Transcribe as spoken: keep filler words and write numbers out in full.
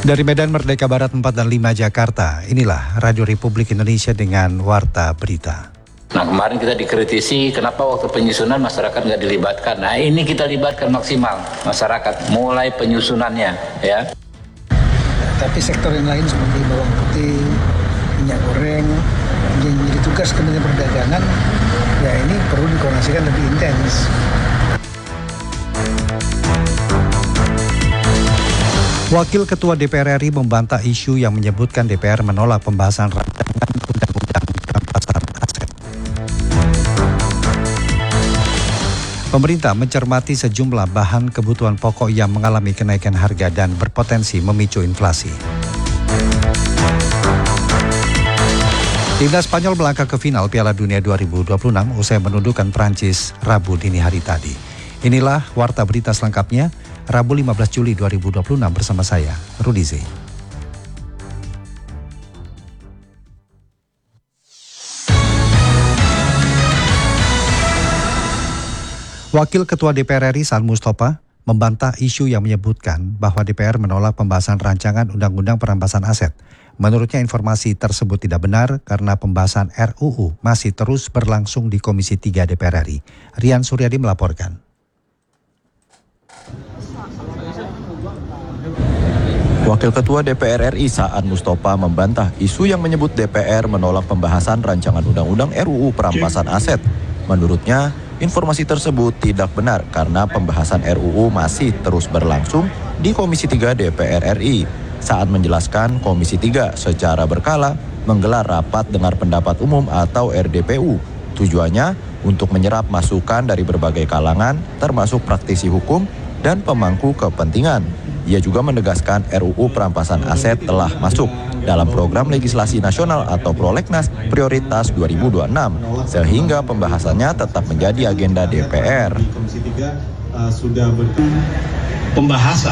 Dari Medan Merdeka Barat empat dan lima Jakarta, inilah Radio Republik Indonesia dengan Warta Berita. Nah, kemarin kita dikritisi kenapa waktu penyusunan masyarakat nggak dilibatkan. Nah, ini kita libatkan maksimal masyarakat mulai penyusunannya, ya. Tapi sektor yang lain seperti bawang putih, minyak goreng, yang menjadi tugas Kementerian Perdagangan, ya ini perlu dikoordinasikan lebih intens. Wakil Ketua D P R R I membantah isu yang menyebutkan D P R menolak pembahasan rancangan undang-undang perampasan aset. Pemerintah mencermati sejumlah bahan kebutuhan pokok yang mengalami kenaikan harga dan berpotensi memicu inflasi. Timnas Spanyol melangkah ke final Piala Dunia dua ribu dua puluh enam usai menundukkan Prancis Rabu dini hari tadi. Inilah Warta Berita selengkapnya, Rabu lima belas Juli dua ribu dua puluh enam bersama saya, Rudi Z. Wakil Ketua D P R R I Saan Mustopha membantah isu yang menyebutkan bahwa D P R menolak pembahasan rancangan Undang-Undang Perampasan Aset. Menurutnya informasi tersebut tidak benar karena pembahasan R U U masih terus berlangsung di Komisi tiga D P R R I. Rian Suryadi melaporkan. Wakil Ketua D P R R I Saan Mustopha membantah isu yang menyebut D P R menolak pembahasan rancangan Undang-Undang R U U Perampasan Aset. Menurutnya, informasi tersebut tidak benar karena pembahasan R U U masih terus berlangsung di Komisi tiga D P R R I. Saat menjelaskan, Komisi tiga secara berkala menggelar rapat dengar pendapat umum atau R D P U. Tujuannya untuk menyerap masukan dari berbagai kalangan, termasuk praktisi hukum dan pemangku kepentingan. Ia juga menegaskan R U U Perampasan Aset telah masuk dalam program legislasi nasional atau Prolegnas Prioritas dua ribu dua puluh enam, sehingga pembahasannya tetap menjadi agenda D P R. Komisi tiga uh, sudah bertemu pembahasan